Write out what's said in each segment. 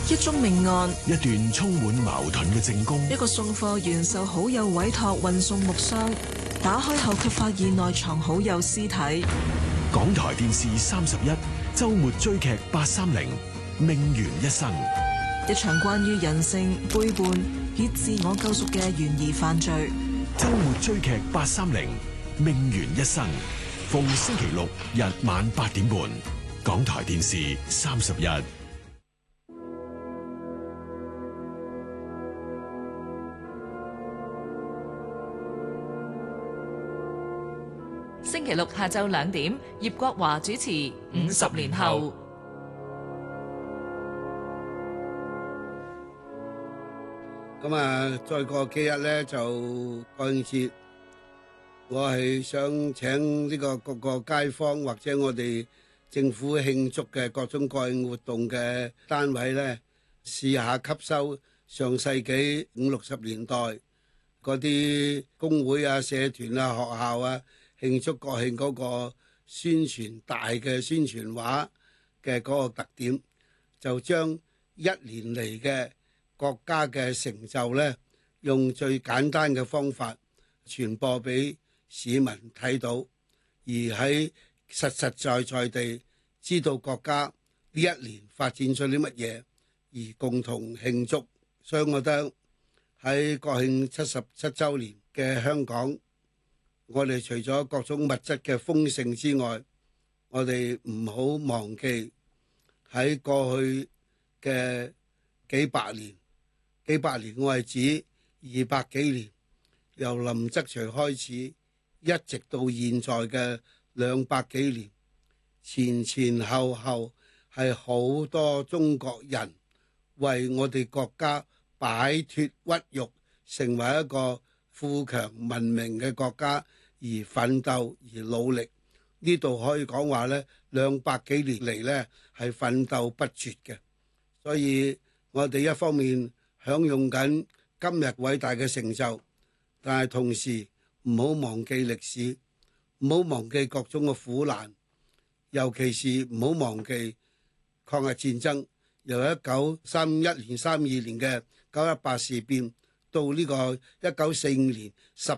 一宗命案， 一段充滿矛盾嘅證供， 一個送貨員受好友委託運送木箱，打開後卻發現內藏好友屍體。 港台電視31周末追劇830命懸一生， 一場關於人性背叛以自我救贖嘅懸疑犯罪。 周末追劇830命懸一生，逢星期六日晚8點半，港台電視31。 星期六下晝2點，葉國華主持《50年後》。 咁啊，再過幾日咧就國慶節，我係想請呢個各個街坊或者我哋政府慶祝嘅各種國慶活動嘅單位咧，試下吸收上世紀50、60年代嗰啲工會啊、社團啊、學校啊慶祝國慶嗰個宣傳大嘅宣傳畫嘅嗰個特點，就將一年嚟嘅國家嘅成就呢，用最簡單嘅方法傳播俾市民睇到，而喺實實在在地知道國家呢一年發展咗啲乜嘢，而共同慶祝。所以我覺得喺國慶77週年嘅香港，我哋除咗各種物質嘅豐盛之外，我哋唔好忘記喺過去嘅幾百年我係指200幾年，由林則徐開始，一直到現在嘅200幾年，前前後後係好多中國人為我哋國家擺脫屈辱，成為一個富強文明嘅國家而奮鬥而努力。呢度可以講話呢200幾年嚟呢係奮鬥不絕嘅。所以我哋一方面享用緊今日偉大嘅成就，但係同時唔好忘記歷史，唔好忘記各種嘅苦難，尤其是唔好忘記抗日戰爭，由1931年、32年嘅9·18事變到呢個1945年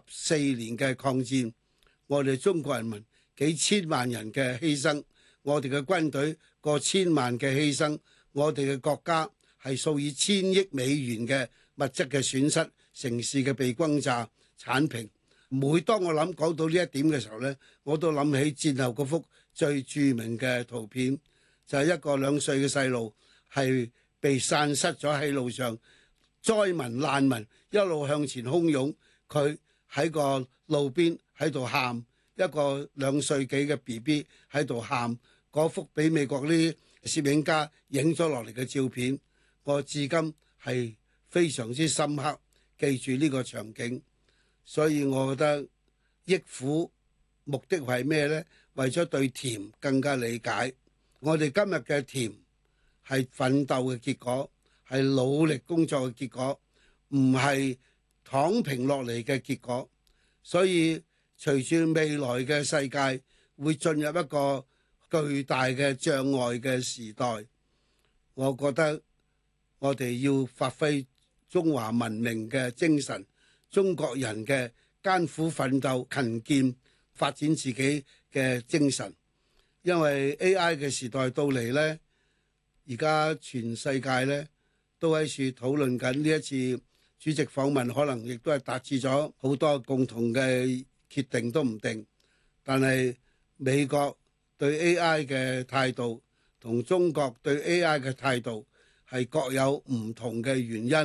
14年嘅抗戰，我哋中國人民幾千萬人嘅犧牲，我哋嘅軍隊過千萬嘅犧牲，我哋嘅國家係數以千億美元嘅物質嘅損失，城市嘅被轟炸、剷平。每當我講到呢一點嘅時候呢，我都諗起戰後嗰幅最著名嘅圖片，就係一個2歲嘅細路係被散失咗喺路上，災民難民一路向前洶湧，佢喺個路邊喺度喊，一個2歲幾嘅 BB 喺度喊，嗰幅俾美國啲攝影家影咗落嚟嘅照片，我至今係非常之深刻記住呢個場景。所以我覺得憶苦目的係咩呢？為咗對甜更加理解。我哋今日嘅甜係奮鬥嘅結果，係努力工作嘅結果，唔係躺平落嚟嘅結果。所以隨住未來嘅世界會進入一個巨大嘅障礙嘅時代，我覺得我哋要發揮中華文明嘅精神，中國人嘅艱苦奮鬥、勤儉發展自己嘅精神。因為 AI 嘅時代到嚟呢，而家全世界呢都喺處討論緊呢一次主席訪問，可能亦都係達至咗好多共同嘅決定都唔定。但係美國對 AI 嘅態度同中國對 AI 嘅態度係各有唔同嘅原因。